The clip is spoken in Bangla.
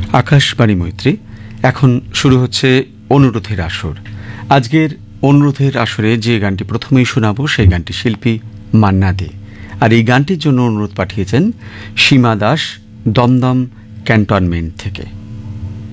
আকাশবাণী মৈত্রী। এখন শুরু হচ্ছে অনুরোধের আসর। আজকের অনুরোধের আসরে যে গানটি প্রথমেই শোনাবো সেই গানটি শিল্পী মান্না দে, আর এই গানটির জন্য অনুরোধ পাঠিয়েছেন সীমা দাস দমদম ক্যান্টনমেন্ট থেকে।